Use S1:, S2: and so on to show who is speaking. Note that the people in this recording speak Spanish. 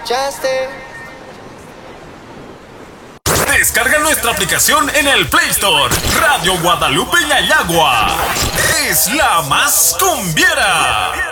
S1: marchaste.
S2: Descarga nuestra aplicación en el Play Store. Radio Guadalupe Yayagua es la más cumbiera.